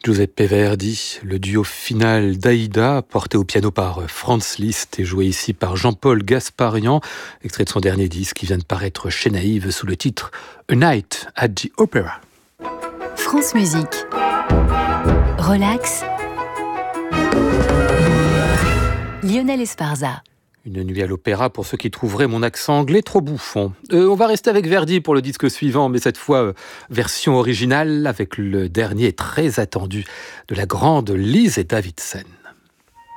Giuseppe Verdi, le duo final d'Aïda, porté au piano par Franz Liszt et joué ici par Jean-Paul Gasparian, extrait de son dernier disque qui vient de paraître chez Naïve sous le titre A Night at the Opera. France Musique. Relax. Lionel Esparza. Une nuit à l'opéra pour ceux qui trouveraient mon accent anglais trop bouffon. On va rester avec Verdi pour le disque suivant, mais cette fois version originale avec le dernier très attendu de la grande Lise Davidsen.